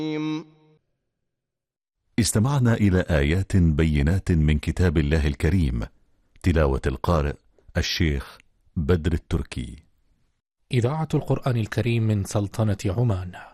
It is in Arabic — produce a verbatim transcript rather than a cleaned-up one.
استمعنا إلى آيات بينات من كتاب الله الكريم. تلاوة القارئ الشيخ بدر التركي. إذاعة القرآن الكريم من سلطنة عمان.